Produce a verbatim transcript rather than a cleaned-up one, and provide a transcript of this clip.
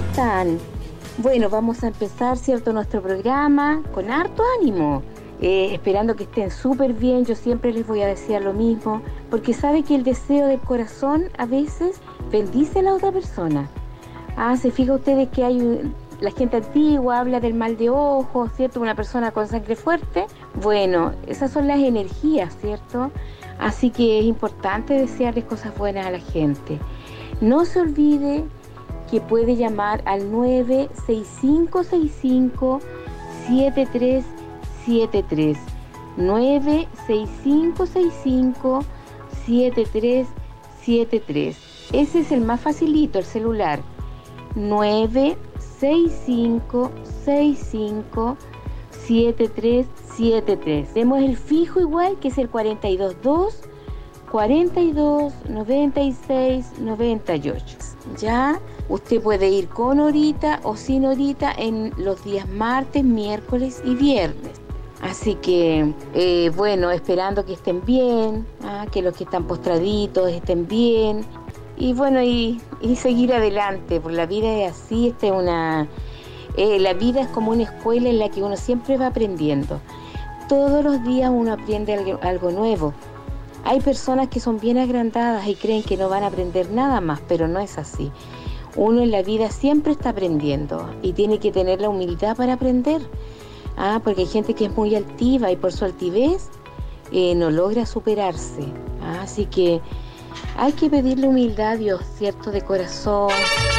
están? Bueno, vamos a empezar, ¿cierto?, nuestro programa con harto ánimo, eh, esperando que estén súper bien. Yo siempre les voy a desear lo mismo, porque sabe que el deseo del corazón a veces bendice a la otra persona. Ah, se fija ustedes que hay un- la gente antigua habla del mal de ojo, ¿cierto? Una persona con sangre fuerte. Bueno, esas son las energías, ¿cierto? Así que es importante desearles cosas buenas a la gente. No se olvide que puede llamar al nueve seis cinco seis cinco siete tres siete tres. nueve seis cinco seis cinco siete tres siete tres. Ese es el más facilito, el celular. nueve seis cinco seis cinco siete tres siete tres. Tenemos el fijo igual, que es el cuarenta y dos dos cuarenta y dos noventa y seis noventa y ocho. Ya usted puede ir con horita o sin horita en los días martes, miércoles y viernes. Así que, eh, bueno, esperando que estén bien, ah, que los que están postraditos estén bien. Y bueno, y, y seguir adelante, porque la vida es así. Esta es una, eh, la vida es como una escuela en la que uno siempre va aprendiendo. Todos los días uno aprende algo, algo nuevo. Hay personas que son bien agrandadas y creen que no van a aprender nada más, pero no es así. Uno en la vida siempre está aprendiendo y tiene que tener la humildad para aprender. Ah, porque hay gente que es muy altiva y por su altivez eh, no logra superarse. Ah, así que hay que pedirle humildad a Dios, ¿cierto?, de corazón.